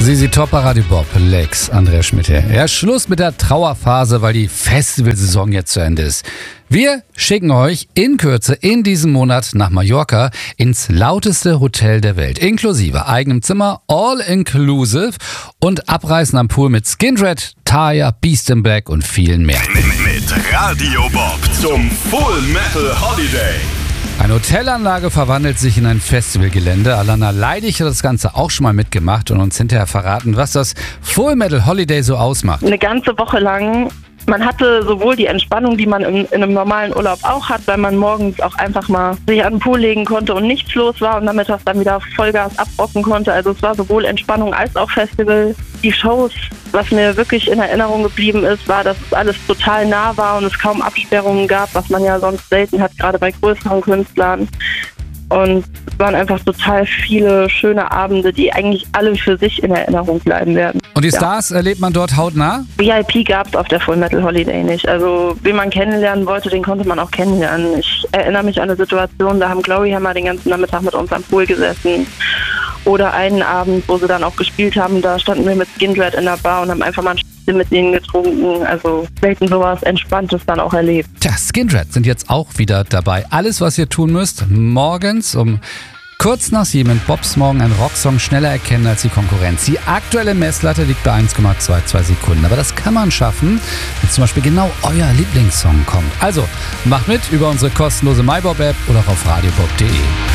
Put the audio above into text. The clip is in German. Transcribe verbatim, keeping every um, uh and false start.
Sisi Top bei Radio Bob, Lex, Andreas Schmidt hier. Ja, Schluss mit der Trauerphase, weil die Festivalsaison jetzt zu Ende ist. Wir schicken euch in Kürze in diesem Monat nach Mallorca ins lauteste Hotel der Welt. Inklusive eigenem Zimmer, all inclusive und Abreißen am Pool mit Skindred, Taya, Beast in Black und vielen mehr. Mit Radio Bob zum Full Metal Holiday. Eine Hotelanlage verwandelt sich in ein Festivalgelände. Alana Leidig hat das Ganze auch schon mal mitgemacht und uns hinterher verraten, was das Full Metal Holiday so ausmacht. Eine ganze Woche lang. Man hatte sowohl die Entspannung, die man in, in einem normalen Urlaub auch hat, weil man morgens auch einfach mal sich an den Pool legen konnte und nichts los war und nachmittags dann wieder Vollgas abrocken konnte. Also es war sowohl Entspannung als auch Festival. Die Shows, was mir wirklich in Erinnerung geblieben ist, war, dass es alles total nah war und es kaum Absperrungen gab, was man ja sonst selten hat, gerade bei größeren Künstlern. Und es waren einfach total viele schöne Abende, die eigentlich alle für sich in Erinnerung bleiben werden. Und die Ja. Stars erlebt man dort hautnah? V I P gab es auf der Full Metal Holiday nicht. Also wen man kennenlernen wollte, den konnte man auch kennenlernen. Ich erinnere mich an eine Situation, da haben Gloryhammer den ganzen Nachmittag mit uns am Pool gesessen. Oder einen Abend, wo sie dann auch gespielt haben, da standen wir mit Skindred in der Bar und haben einfach mal ein Stückchen mit denen getrunken. Also selten sowas Entspanntes dann auch erlebt. Tja, Skindred sind jetzt auch wieder dabei. Alles, was ihr tun müsst, morgens um kurz nach sieben in Bobs Morgen einen Rocksong schneller erkennen als die Konkurrenz. Die aktuelle Messlatte liegt bei eins Komma zweiundzwanzig Sekunden. Aber das kann man schaffen, wenn zum Beispiel genau euer Lieblingssong kommt. Also macht mit über unsere kostenlose MyBob-App oder auch auf radiobob punkt de.